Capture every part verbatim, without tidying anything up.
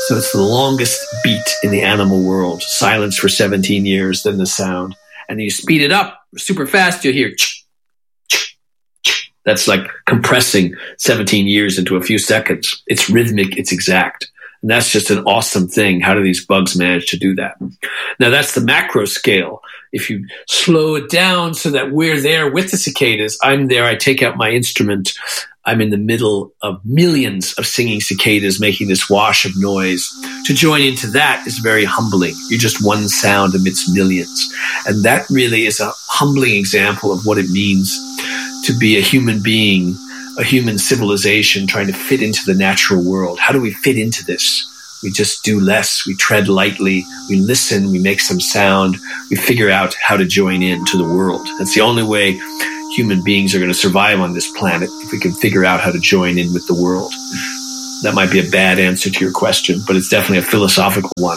So it's the longest beat in the animal world. Silence for seventeen years, then the sound. And then you speed it up super fast, you'll hear ch, ch, ch. That's like compressing seventeen years into a few seconds. It's rhythmic, it's exact. And that's just an awesome thing. How do these bugs manage to do that? Now that's the macro scale. If you slow it down so that we're there with the cicadas, I'm there, I take out my instrument, I'm in the middle of millions of singing cicadas making this wash of noise. To join into that is very humbling. You're just one sound amidst millions. And that really is a humbling example of what it means to be a human being, a human civilization trying to fit into the natural world. How do we fit into this? We just do less. We tread lightly. We listen. We make some sound. We figure out how to join in to the world. That's the only way human beings are going to survive on this planet, if we can figure out how to join in with the world. That might be a bad answer to your question, but it's definitely a philosophical one.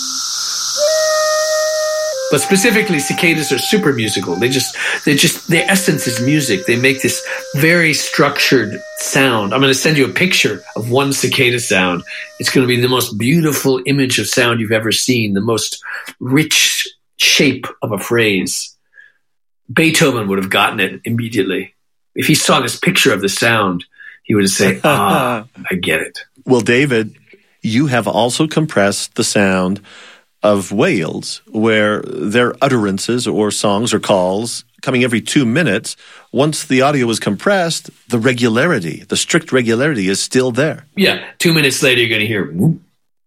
But specifically, cicadas are super musical. They just, they just, their essence is music. They make this very structured sound. I'm going to send you a picture of one cicada sound. It's going to be the most beautiful image of sound you've ever seen, the most rich shape of a phrase. Beethoven would have gotten it immediately. If he saw this picture of the sound, he would say, ah, I get it. Well, David, you have also compressed the sound of whales, where their utterances or songs or calls coming every two minutes, once the audio is compressed, the regularity, the strict regularity is still there. Yeah, two minutes later, you're going to hear whoop.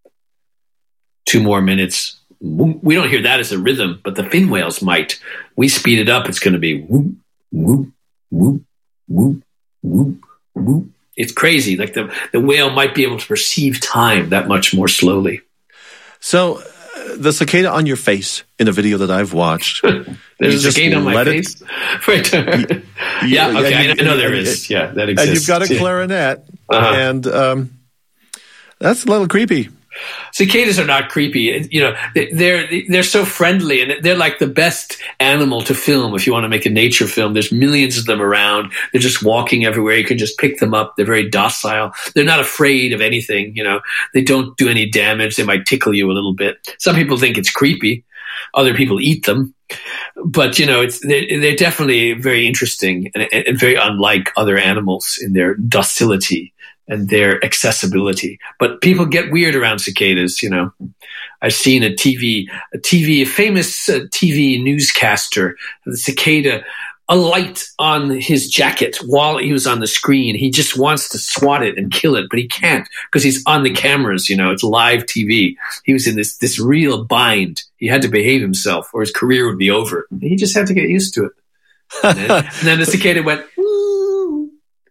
Two more minutes. Whoop. We don't hear that as a rhythm, but the fin whales might. We speed it up, it's going to be whoop, whoop, whoop, whoop, whoop, whoop. It's crazy. Like the, the whale might be able to perceive time that much more slowly. So the cicada on your face in a video that I've watched. There's a cicada on my face? Right. yeah, okay, yeah, you, I know there is. Yeah, that exists. And you've got a clarinet, uh-huh. and um, that's a little creepy. Cicadas are not creepy. You know, they're they're so friendly, and they're like the best animal to film if you want to make a nature film. There's millions of them around. They're just walking everywhere. You can just pick them up. They're very docile. They're not afraid of anything. You know, they don't do any damage. They might tickle you a little bit. Some people think it's creepy. Other people eat them. But, you know, it's they're, they're definitely very interesting and, and very unlike other animals in their docility and their accessibility. But people get weird around cicadas, you know. I've seen a T V, a T V, a famous uh, T V newscaster, the cicada, alight on his jacket while he was on the screen. He just wants to swat it and kill it, but he can't because he's on the cameras, you know, it's live T V. He was in this, this real bind. He had to behave himself or his career would be over. He just had to get used to it. And then, and then the cicada went, woo,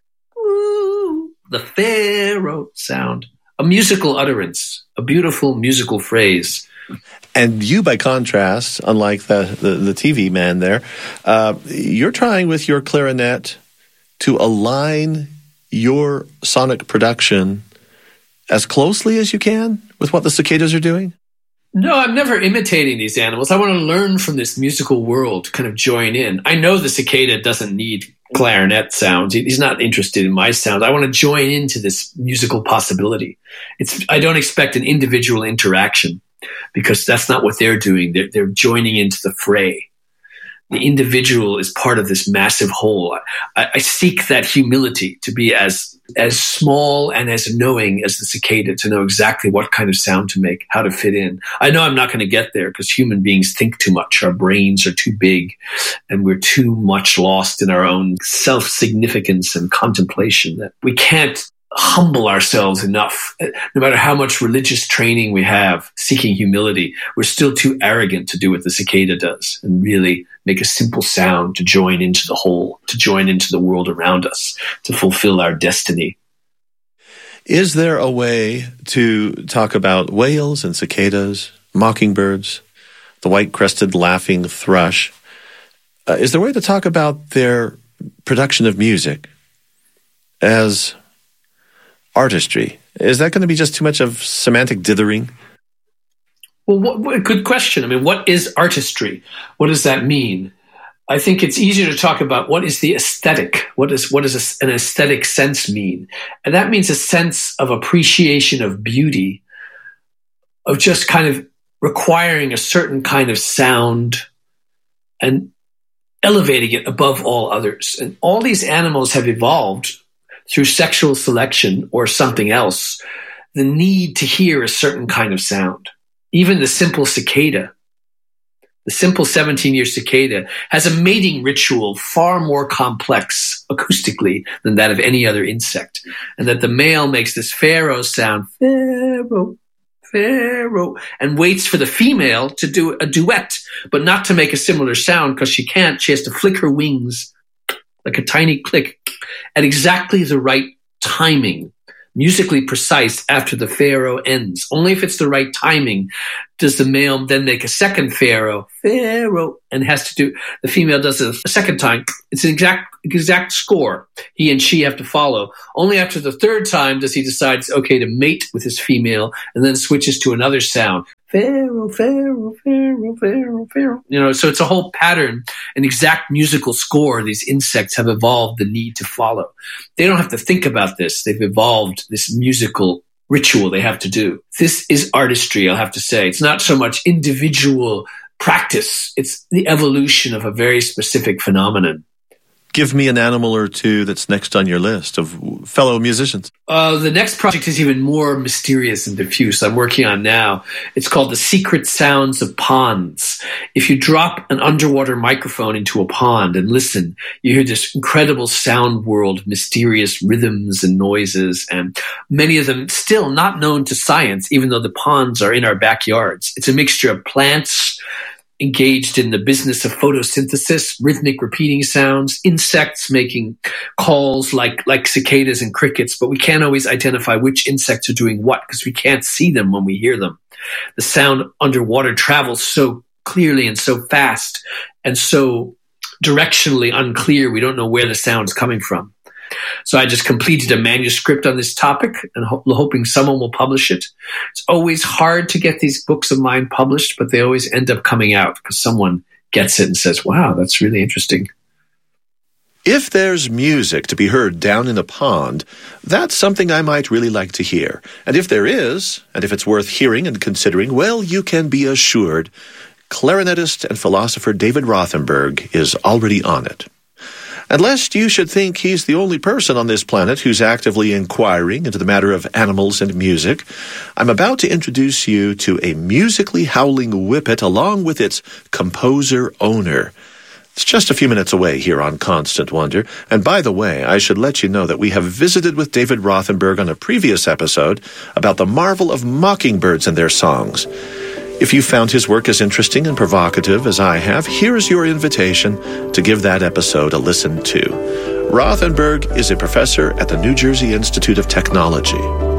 woo, the pharaoh sound, a musical utterance, a beautiful musical phrase. And you, by contrast, unlike the, the, the T V man there, uh, you're trying with your clarinet to align your sonic production as closely as you can with what the cicadas are doing? No, I'm never imitating these animals. I want to learn from this musical world, kind of join in. I know the cicada doesn't need clarinet sounds. He's not interested in my sound. I want to join into this musical possibility. It's, I don't expect an individual interaction because that's not what they're doing. They're, they're joining into the fray. The individual is part of this massive whole. I, I seek that humility to be as as small and as knowing as the cicada, to know exactly what kind of sound to make, how to fit in. I know I'm not going to get there because human beings think too much. Our brains are too big and we're too much lost in our own self-significance and contemplation that we can't humble ourselves enough. No matter how much religious training we have, seeking humility, we're still too arrogant to do what the cicada does and really make a simple sound to join into the whole, to join into the world around us, to fulfill our destiny. Is there a way to talk about whales and cicadas, mockingbirds, the white-crested laughing thrush? Uh, is there a way to talk about their production of music as artistry? Is that going to be just too much of semantic dithering? Well, what, what, good question. I mean, what is artistry? What does that mean? I think it's easier to talk about what is the aesthetic. What is what does a, an aesthetic sense mean? And that means a sense of appreciation of beauty of just kind of requiring a certain kind of sound and elevating it above all others. And all these animals have evolved through sexual selection or something else, the need to hear a certain kind of sound. Even the simple cicada, the simple seventeen-year cicada, has a mating ritual far more complex acoustically than that of any other insect. And that the male makes this pharaoh sound, pharaoh, pharaoh, and waits for the female to do a duet, but not to make a similar sound because she can't. She has to flick her wings like a tiny click at exactly the right timing, musically precise after the pharaoh ends. Only if it's the right timing does the male then make a second pharaoh, pharaoh, and has to do, the female does it a second time. It's an exact, exact score he and she have to follow. Only after the third time does he decide it's okay to mate with his female and then switches to another sound. Pharaoh, pharaoh, pharaoh, pharaoh, pharaoh. You know, so it's a whole pattern, an exact musical score these insects have evolved the need to follow. They don't have to think about this. They've evolved this musical ritual they have to do. This is artistry, I'll have to say. It's not so much individual practice. It's the evolution of a very specific phenomenon. Give me an animal or two that's next on your list of fellow musicians. Uh, the next project is even more mysterious and diffuse I'm working on now. It's called The Secret Sounds of Ponds. If you drop an underwater microphone into a pond and listen, you hear this incredible sound world, mysterious rhythms and noises, and many of them still not known to science, even though the ponds are in our backyards. It's a mixture of plants engaged in the business of photosynthesis, rhythmic repeating sounds, insects making calls like, like cicadas and crickets, but we can't always identify which insects are doing what because we can't see them when we hear them. The sound underwater travels so clearly and so fast and so directionally unclear, we don't know where the sound's coming from. So I just completed a manuscript on this topic and ho- hoping someone will publish it. It's always hard to get these books of mine published, but they always end up coming out because someone gets it and says, wow, that's really interesting. If there's music to be heard down in a pond, that's something I might really like to hear. And if there is, and if it's worth hearing and considering, well, you can be assured clarinetist and philosopher David Rothenberg is already on it. And lest you should think he's the only person on this planet who's actively inquiring into the matter of animals and music, I'm about to introduce you to a musically howling whippet along with its composer-owner. It's just a few minutes away here on Constant Wonder. And by the way, I should let you know that we have visited with David Rothenberg on a previous episode about the marvel of mockingbirds and their songs. If you found his work as interesting and provocative as I have, here's your invitation to give that episode a listen to. Rothenberg is a professor at the New Jersey Institute of Technology.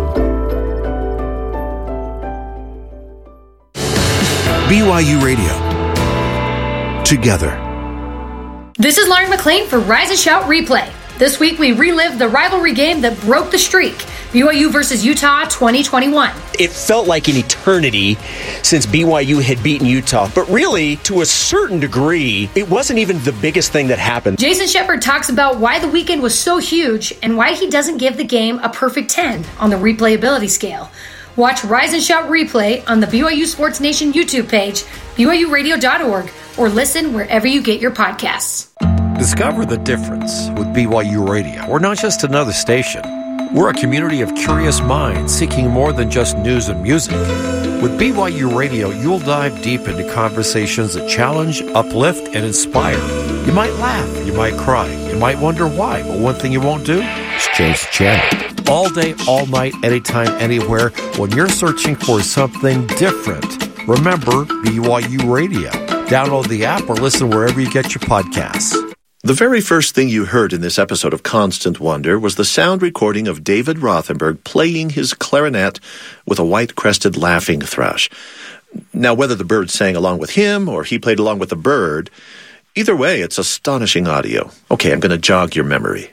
B Y U Radio. Together. This is Lauren McLean for Rise and Shout Replay. This week we relived the rivalry game that broke the streak, B Y U versus Utah twenty twenty-one. It felt like an eternity since B Y U had beaten Utah, but really, to a certain degree, it wasn't even the biggest thing that happened. Jason Shepard talks about why the weekend was so huge and why he doesn't give the game a perfect ten on the replayability scale. Watch Rise and Shout Replay on the B Y U Sports Nation YouTube page, B Y U radio dot org, or listen wherever you get your podcasts. Discover the difference with B Y U Radio. We're not just another station. We're a community of curious minds seeking more than just news and music. With B Y U Radio, you'll dive deep into conversations that challenge, uplift, and inspire. You might laugh, you might cry, you might wonder why, but one thing you won't do is change the channel. All day, all night, anytime, anywhere, when you're searching for something different, remember B Y U Radio. Download the app or listen wherever you get your podcasts. The very first thing you heard in this episode of Constant Wonder was the sound recording of David Rothenberg playing his clarinet with a white-crested laughing thrush. Now, whether the bird sang along with him or he played along with the bird, either way, it's astonishing audio. Okay, I'm going to jog your memory.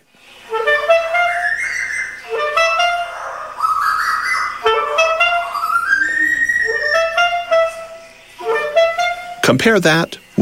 Compare that